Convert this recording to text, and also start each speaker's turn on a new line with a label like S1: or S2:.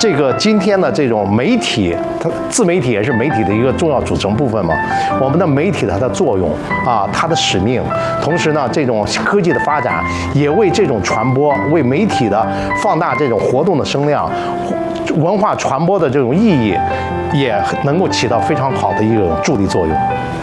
S1: 这个今天的这种媒体，它自媒体也是媒体的一个重要组成部分嘛。我们的媒体它的作用啊，它的使命，同时呢，这种科技的发展也为这种传播，为媒体的放大这种活动的声量、文化传播的这种意义，也能够起到非常好的一种助力作用。